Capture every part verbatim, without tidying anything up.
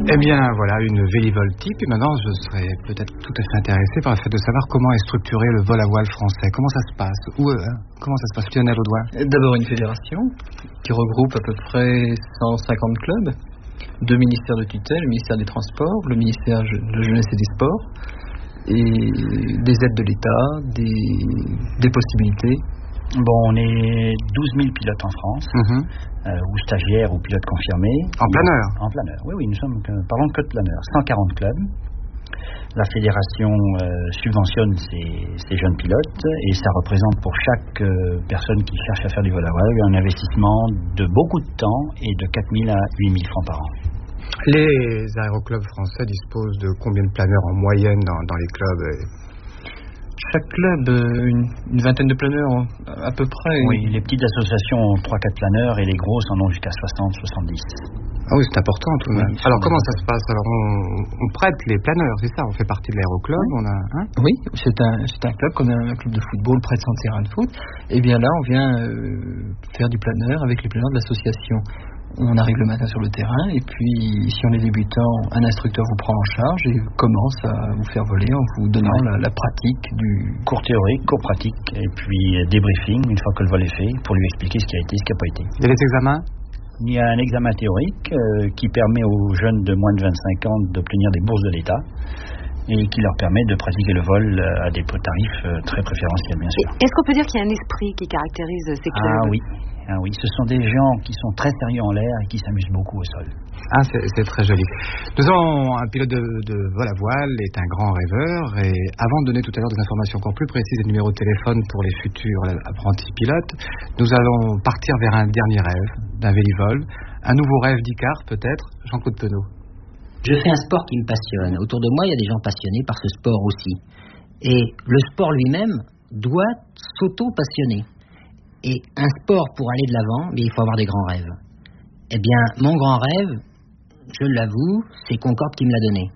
Eh bien, voilà, une Vélivol type. Et maintenant, je serais peut-être tout à fait intéressé par le fait de savoir comment est structuré le vol à voile français. Comment ça se passe? Où, euh, comment ça se passe, Lionel Audoin? D'abord une fédération qui regroupe à peu près cent cinquante clubs, deux ministères de tutelle, le ministère des Transports, le ministère de la Jeunesse et des Sports, et des aides de l'État, des, des possibilités. Bon, on est douze mille pilotes en France, mm-hmm. euh, ou stagiaires ou pilotes confirmés. En planeur? En planeur, oui, oui, nous sommes, que, parlons que de planeurs, cent quarante clubs. La fédération euh, subventionne ces, ces jeunes pilotes et ça représente pour chaque euh, personne qui cherche à faire du vol à voile un investissement de beaucoup de temps et de quatre mille à huit mille francs par an. Les aéroclubs français disposent de combien de planeurs en moyenne dans, dans les clubs? Chaque club, une, une vingtaine de planeurs à peu près. Oui, les petites associations ont trois quatre planeurs et les grosses en ont jusqu'à soixante soixante-dix. Ah oui, c'est important tout de même. Oui, alors comment ça se passe? Alors on, on prête les planeurs, c'est ça? On fait partie de l'aéroclub, oui. on a. Hein oui, c'est un, c'est un club comme un club de football prête son terrain de foot. Et bien là, on vient euh, faire du planeur avec les planeurs de l'association. On arrive le matin sur le terrain et puis si on est débutant, un instructeur vous prend en charge et commence à vous faire voler en vous donnant ouais. la, la pratique du cours théorique, cours pratique et puis débriefing une fois que le vol est fait pour lui expliquer ce qui a été, ce qui n'a pas été. Il y a les examens? Il y a un examen théorique euh, qui permet aux jeunes de moins de vingt-cinq ans d'obtenir des bourses de l'État et qui leur permet de pratiquer le vol à des tarifs euh, très préférentiels, bien sûr. Est-ce qu'on peut dire qu'il y a un esprit qui caractérise ces clubs? Ah oui. Ah oui, ce sont des gens qui sont très sérieux en l'air et qui s'amusent beaucoup au sol. Ah, c'est, c'est très joli. Nous avons un pilote de, de vol à voile, est un grand rêveur, et avant de donner tout à l'heure des informations encore plus précises et numéros de téléphone pour les futurs apprentis pilotes, nous allons partir vers un dernier rêve d'un Vélivol, un nouveau rêve d'Icar peut-être, Jean-Claude Penaud. Je fais un sport qui me passionne. Autour de moi, il y a des gens passionnés par ce sport aussi. Et le sport lui-même doit s'auto-passionner. Et un sport, pour aller de l'avant, mais il faut avoir des grands rêves. Eh bien, mon grand rêve, je l'avoue, c'est Concorde qui me l'a donné.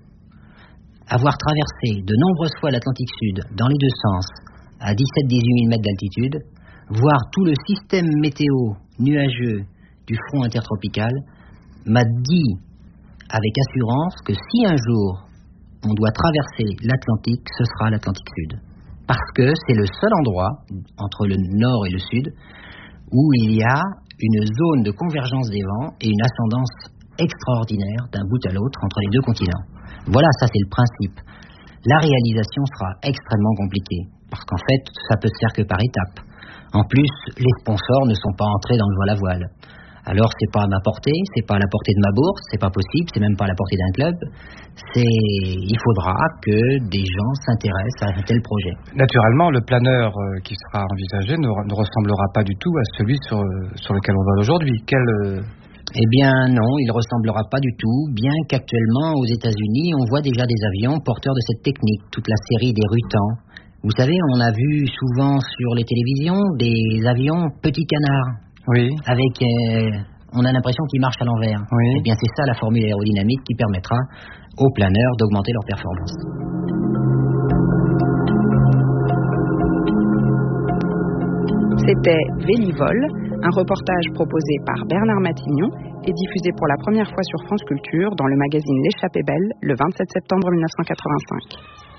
Avoir traversé de nombreuses fois l'Atlantique Sud, dans les deux sens, à dix-sept à dix-huit mille mètres d'altitude, voir tout le système météo nuageux du front intertropical, m'a dit avec assurance que si un jour on doit traverser l'Atlantique, ce sera l'Atlantique Sud. Parce que c'est le seul endroit, entre le nord et le sud, où il y a une zone de convergence des vents et une ascendance extraordinaire d'un bout à l'autre entre les deux continents. Voilà, ça c'est le principe. La réalisation sera extrêmement compliquée, parce qu'en fait, ça peut se faire que par étapes. En plus, les sponsors ne sont pas entrés dans le vol à voile. Alors c'est pas à ma portée, c'est pas à la portée de ma bourse, c'est pas possible, c'est même pas à la portée d'un club. C'est, il faudra que des gens s'intéressent à un tel projet. Naturellement, le planeur qui sera envisagé ne, ne ressemblera pas du tout à celui sur, sur lequel on vole aujourd'hui. Quel euh... Eh bien non, il ne ressemblera pas du tout, bien qu'actuellement aux États-Unis, on voit déjà des avions porteurs de cette technique, toute la série des Rutans. Vous savez, on a vu souvent sur les télévisions des avions petits canards. Oui. Avec, euh, on a l'impression qu'ils marchent à l'envers. Oui. Eh bien, c'est ça la formule aérodynamique qui permettra aux planeurs d'augmenter leur performance. C'était Vélivol, un reportage proposé par Bernard Matignon et diffusé pour la première fois sur France Culture dans le magazine L'Échappée Belle le vingt-sept septembre mille neuf cent quatre-vingt-cinq.